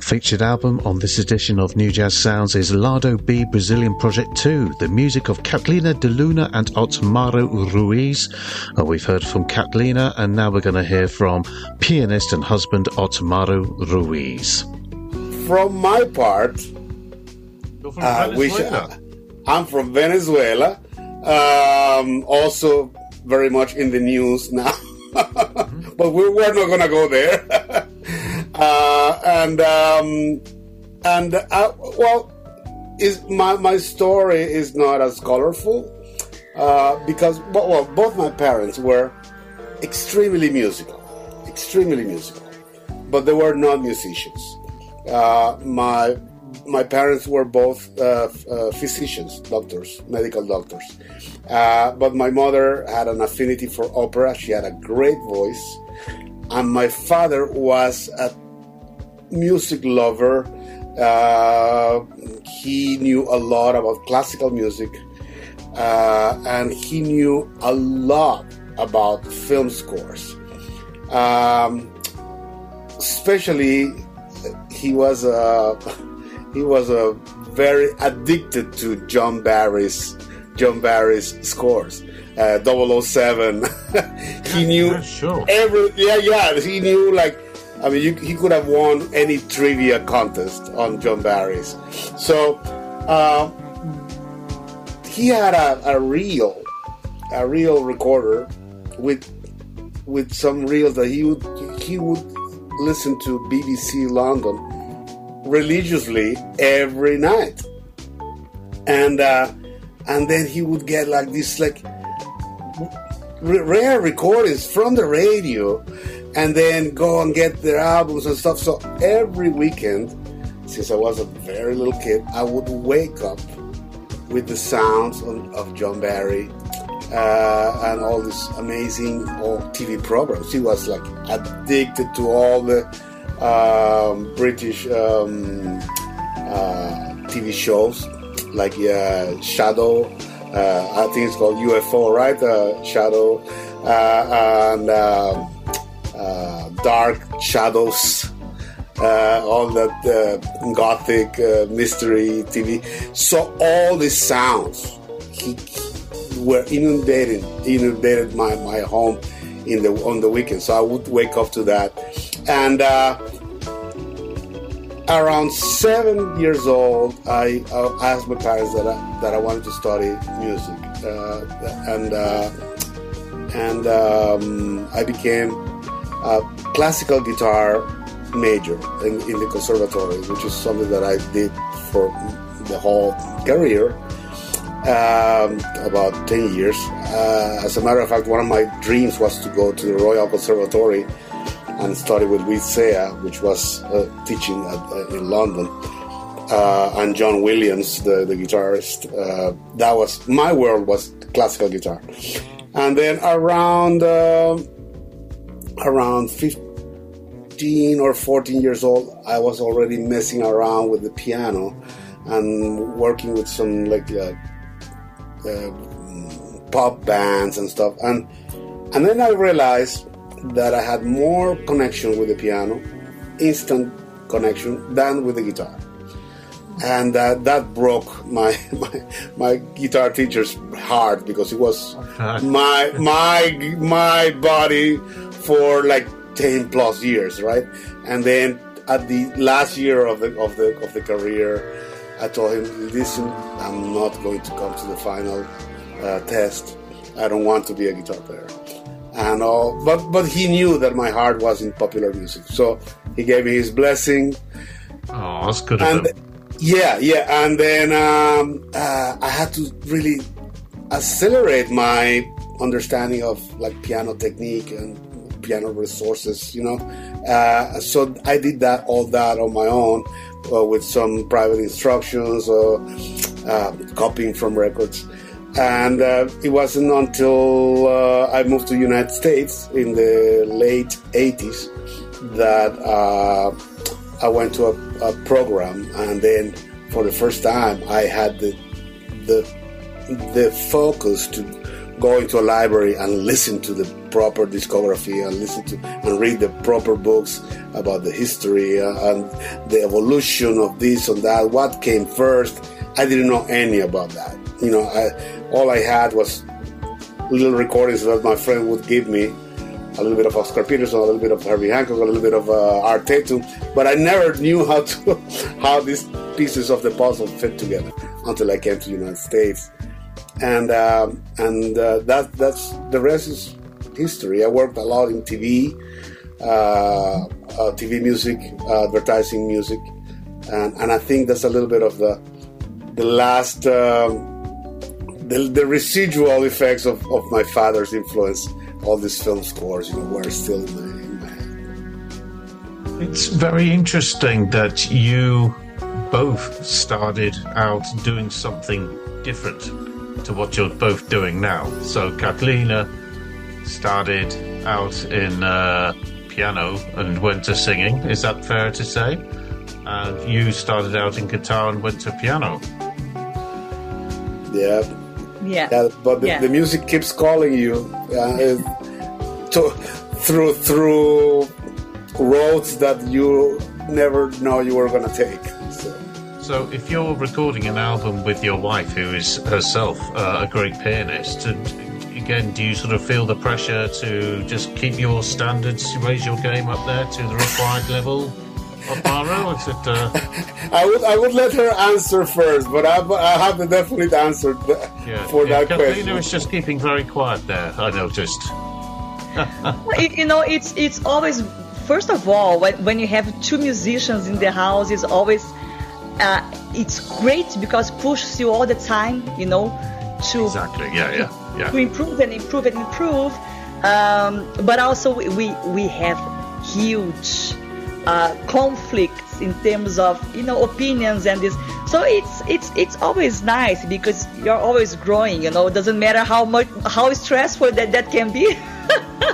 Featured album on this edition of New Jazz Sounds is Lado B Brazilian Project 2, the music of Catalina de Luna and Otmaro Ruiz. We've heard from Catalina, and now we're going to hear from pianist and husband Otmaro Ruiz. From my part, You're from Venezuela. I'm from Venezuela, also very much in the news now, but we're not going to go there. My story is not as colorful because both my parents were extremely musical, but they were not musicians. My parents were both physicians, doctors, medical doctors, but my mother had an affinity for opera. She had a great voice. And my father was a music lover. He knew a lot about classical music, and he knew a lot about film scores. Especially, he was very addicted to John Barry's scores. 007. He knew he knew, like, I mean, he could have won any trivia contest on John Barry's. So he had a reel recorder with some reels that he would listen to BBC London religiously every night, and then he would get like this rare recordings from the radio, and then go and get their albums and stuff. So every weekend, since I was a very little kid, I would wake up with the sounds of John Barry and all these amazing old TV programs. He was like addicted to all the British TV shows, like Shadow. I think it's called UFO, right? Shadow and Dark Shadows, all that gothic mystery TV. So all these sounds were inundated my home on the weekend. So I would wake up to that, and around 7 years old, I asked my parents that I wanted to study music, and I became a classical guitar major in the conservatory, which is something that I did for the whole career, about 10 years. As a matter of fact, one of my dreams was to go to the Royal Conservatory and study with Luis Sea, which was teaching in London, and John Williams, the guitarist. That was my world, was classical guitar. And then around 15 or 14 years old, I was already messing around with the piano and working with some pop bands and stuff. And then I realized that I had more connection with the piano, instant connection, than with the guitar. And that broke my guitar teacher's heart, because it was my body for like 10 plus years, right? And then at the last year of the career, I told him, listen, I'm not going to come to the final test. I don't want to be a guitar player. And all, but he knew that my heart was in popular music, so he gave me his blessing. Oh, that's good of him. Yeah, and then I had to really accelerate my understanding of like piano technique and piano resources, so I did all that on my own, with some private instructions or copying from records. And it wasn't until I moved to the United States in the late 80s that I went to a program, and then for the first time I had the focus to go into a library and listen to the proper discography and read the proper books about the history and the evolution of this and that, what came first. I didn't know any about that. All I had was little recordings that my friend would give me, a little bit of Oscar Peterson, a little bit of Herbie Hancock, a little bit of Art Tatum, but I never knew how these pieces of the puzzle fit together until I came to the United States. And that's the rest is history. I worked a lot in TV, TV music, advertising music, and I think that's a little bit of the last, the residual effects of my father's influence. All these film scores, were still in my head. It's very interesting that you both started out doing something different to what you're both doing now. So Catlina started out in piano and went to singing. Is that fair to say? And you started out in guitar and went to piano. Yeah. Yeah. But the music keeps calling you through roads that you never know you were going to take. So if you're recording an album with your wife, who is herself a great pianist, again, do you sort of feel the pressure to just keep your standards, raise your game up there to the required level? Otmaro, is it? I would let her answer first, but I have the definite answer for that question. Catlina is just keeping very quiet there, I noticed. It's always, first of all, when you have two musicians in the house, it's always it's great because it pushes you all the time, to exactly, yeah. to improve and improve and improve. But also we have huge conflicts in terms of opinions and this. So it's always nice because you're always growing. It doesn't matter how stressful that can be.